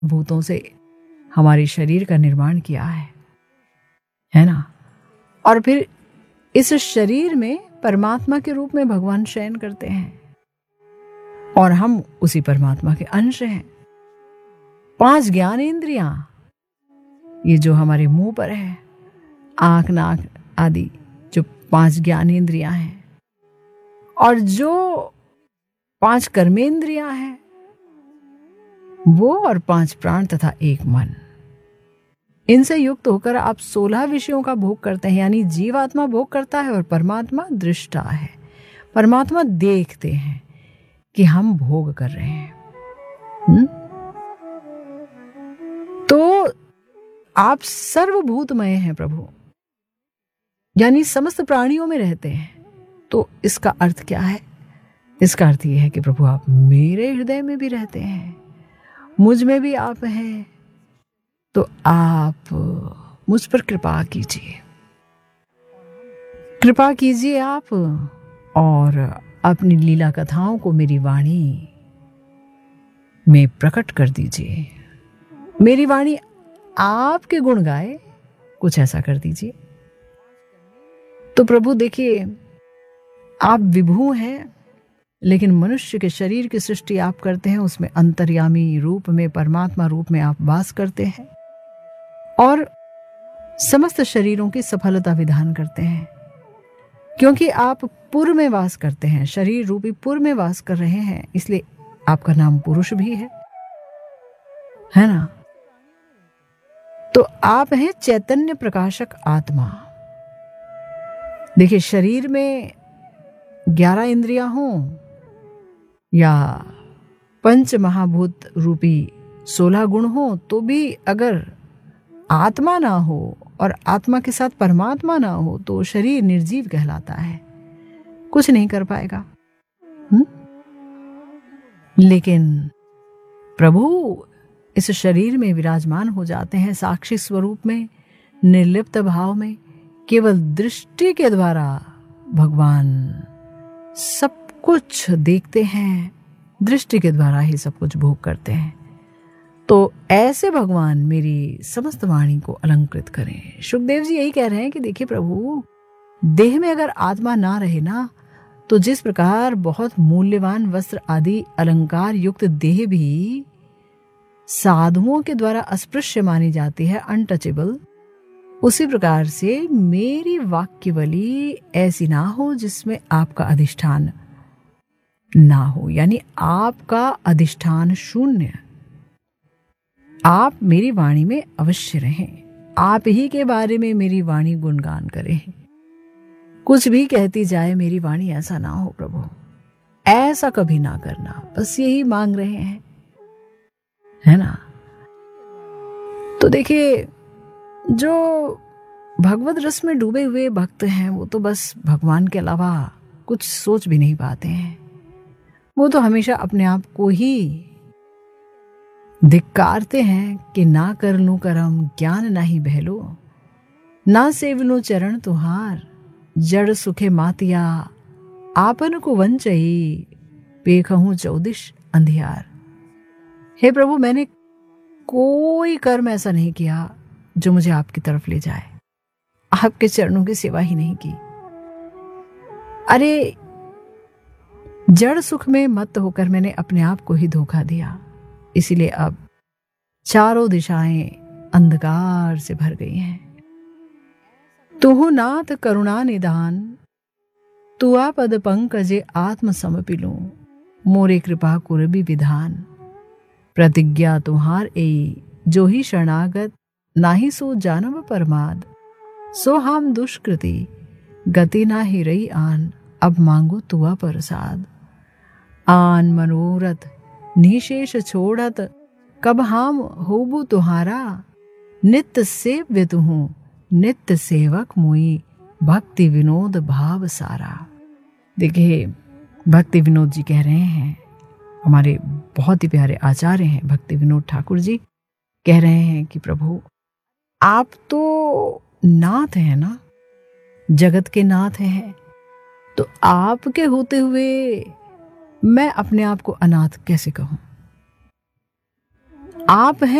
भूतों से हमारे शरीर का निर्माण किया है ना। और फिर इस शरीर में परमात्मा के रूप में भगवान शयन करते हैं और हम उसी परमात्मा के अंश हैं। 5 ज्ञानेंद्रियां, ये जो हमारे मुंह पर है, आंख, नाक आदि जो 5 ज्ञानेंद्रियां हैं, और जो 5 कर्मेंद्रियां हैं वो, और 5 प्राण तथा 1 मन, इनसे युक्त होकर आप 16 विषयों का भोग करते हैं। यानी जीवात्मा भोग करता है और परमात्मा दृष्टा है। परमात्मा देखते हैं कि हम भोग कर रहे हैं। तो आप सर्वभूतमय हैं प्रभु, यानी समस्त प्राणियों में रहते हैं। तो इसका अर्थ क्या है? इसका अर्थ यह है कि प्रभु आप मेरे हृदय में भी रहते हैं, मुझ में भी आप हैं। तो आप मुझ पर कृपा कीजिए, कृपा कीजिए आप, और अपनी लीला कथाओं को मेरी वाणी में प्रकट कर दीजिए। मेरी वाणी आपके गुण गाए, कुछ ऐसा कर दीजिए। तो प्रभु देखिए, आप विभू हैं, लेकिन मनुष्य के शरीर की सृष्टि आप करते हैं, उसमें अंतर्यामी रूप में, परमात्मा रूप में आप वास करते हैं और समस्त शरीरों की सफलता विधान करते हैं। क्योंकि आप पुर में वास करते हैं, शरीर रूपी पुर में वास कर रहे हैं, इसलिए आपका नाम पुरुष भी है ना। तो आप हैं चैतन्य प्रकाशक आत्मा। देखिए, शरीर में 11 इंद्रियां हों या 5 महाभूत रूपी 16 गुण हो, तो भी अगर आत्मा ना हो और आत्मा के साथ परमात्मा ना हो तो शरीर निर्जीव कहलाता है, कुछ नहीं कर पाएगा। लेकिन प्रभु इस शरीर में विराजमान हो जाते हैं, साक्षी स्वरूप में, निर्लिप्त भाव में। केवल दृष्टि के द्वारा भगवान सब कुछ देखते हैं, दृष्टि के द्वारा ही सब कुछ भोग करते हैं। तो ऐसे भगवान मेरी समस्त वाणी को अलंकृत करें। शुकदेव जी यही कह रहे हैं कि देखिए प्रभु, देह में अगर आत्मा ना रहे ना, तो जिस प्रकार बहुत मूल्यवान वस्त्र आदि अलंकार युक्त देह भी साधुओं के द्वारा अस्पृश्य मानी जाती है, अनटचेबल, उसी प्रकार से मेरी वाक्यवली ऐसी ना हो जिसमें आपका अधिष्ठान ना हो, यानी आपका अधिष्ठान शून्य। आप मेरी वाणी में अवश्य रहें, आप ही के बारे में मेरी वाणी गुणगान करे। कुछ भी कहती जाए मेरी वाणी ऐसा ना हो प्रभु, ऐसा कभी ना करना, बस यही मांग रहे हैं, है ना। तो देखिए, जो भगवत रस में डूबे हुए भक्त हैं वो तो बस भगवान के अलावा कुछ सोच भी नहीं पाते हैं। वो तो हमेशा अपने आप को ही धिक्कारते हैं कि ना कर लूं करम ज्ञान नाही बहलो, ना सेवलो चरण तुहार, जड़ सुखे मातिया आपन को वंचई, पेखहूं चौदिश अंधियार। हे प्रभु, मैंने कोई कर्म ऐसा नहीं किया जो मुझे आपकी तरफ ले जाए, आपके चरणों की सेवा ही नहीं की। अरे, जड़ सुख में मत होकर मैंने अपने आप को ही धोखा दिया, इसीलिए अब चारों दिशाएं अंधकार से भर गई हैं। तुहु नाथ करुणा निदान, तुआ पद पंकजे आत्म समपिलूं, मोरे कृपा कुरबी विधान, प्रतिज्ञा तुहार एई जो ही शरणागत, नाही सो जानव परमाद, सो हम दुष्कृति गति ना ही रही आन, अब मांगो तुआ प्रसाद। आन मनोरथ निशेष छोड़त, कब हम होबू तुहारा, नित्य सेव्य तुहूं नित्य सेवक मुई, भक्ति विनोद भाव सारा। देखिए, भक्ति विनोद जी कह रहे हैं, हमारे बहुत ही प्यारे आचार्य हैं भक्ति विनोद ठाकुर जी, कह रहे हैं कि प्रभु आप तो नाथ हैं ना, जगत के नाथ हैं, तो आपके होते हुए मैं अपने आप को अनाथ कैसे कहूं? आप हैं